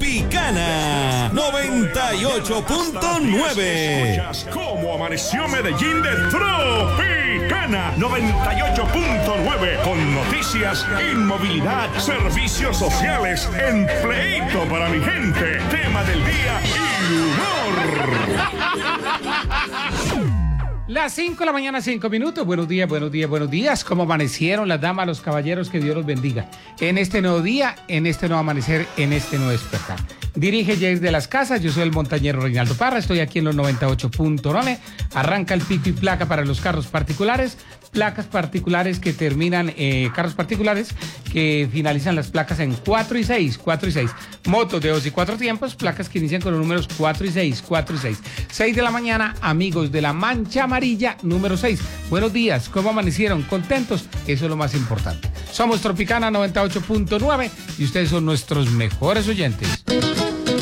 Tropicana 98.9. ¿Cómo amaneció Medellín de Tropicana 98.9? Con noticias, inmovilidad, servicios sociales, empleito para mi gente, tema del día y humor. Las 5 de la mañana, 5 minutos. Buenos días, buenos días, buenos días. ¿Cómo amanecieron las damas, los caballeros? Que Dios los bendiga. En este nuevo día, en este nuevo amanecer, en este nuevo despertar. Dirige Jair de las Casas, yo soy el montañero Reinaldo Parra, estoy aquí en los 98.9. Arranca el pico y placa para los carros particulares, placas particulares que terminan, carros particulares que finalizan las placas en 4 y 6, 4 y 6. Motos de 2 y 4 tiempos, placas que inician con los números 4 y 6, 4 y 6. 6 de la mañana, amigos de la Mancha Amarilla, número 6. Buenos días, ¿cómo amanecieron? ¿Contentos? Eso es lo más importante. Somos Tropicana 98.9 y ustedes son nuestros mejores oyentes.